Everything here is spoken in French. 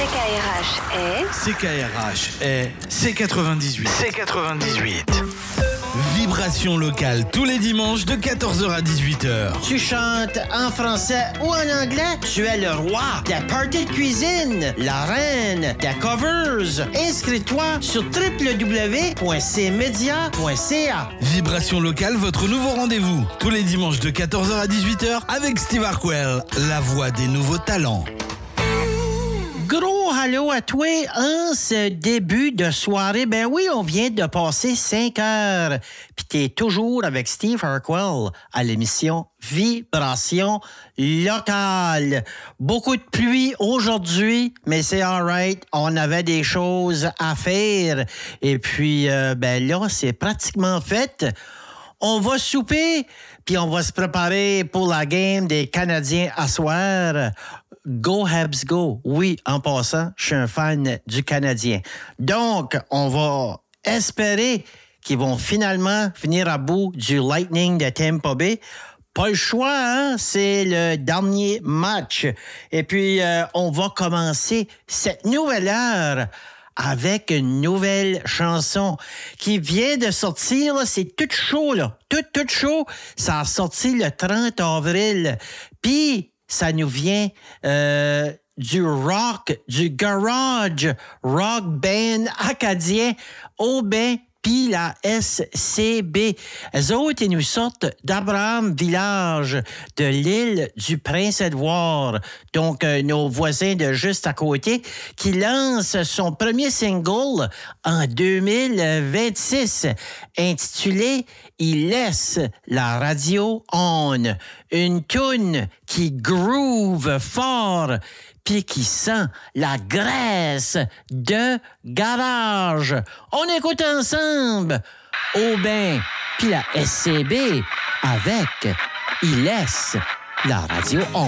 CKRH est C98. Vibration locale tous les dimanches de 14h à 18h. Tu chantes en français ou en anglais? Tu es le roi de la party de cuisine, la reine de la covers. Inscris-toi sur www.cmedia.ca. Vibration locale, votre nouveau rendez-vous. Tous les dimanches de 14h à 18h avec Steve Harquell, la voix des nouveaux talents. Gros allô à toi en ce début de soirée. Ben oui, on vient de passer 5 heures. Puis t'es toujours avec Steve Harquell à l'émission Vibration locale. Beaucoup de pluie aujourd'hui, mais c'est all right. On avait des choses à faire. Et puis, ben là, c'est pratiquement fait. On va souper, puis on va se préparer pour la game des Canadiens à soir. Go Habs Go. Oui, en passant, je suis un fan du Canadien. Donc, on va espérer qu'ils vont finalement venir à bout du Lightning de Tampa Bay. Pas le choix, hein? C'est le dernier match. Et puis, on va commencer cette nouvelle heure avec une nouvelle chanson qui vient de sortir. Là, c'est tout chaud, là. Tout chaud. Ça a sorti le 30 avril. Puis, ça nous vient du rock, du garage rock band acadien Aubin puis la SCB. Eux autres, ils nous sortent d'Abraham Village, de l'île du Prince-Édouard. Donc, nos voisins de juste à côté, qui lancent son premier single en 2026, intitulé « Il laisse la radio on ». Une toune qui groove fort puis qui sent la graisse de garage. On écoute ensemble Aubin puis la SCB avec « Il laisse la radio on ».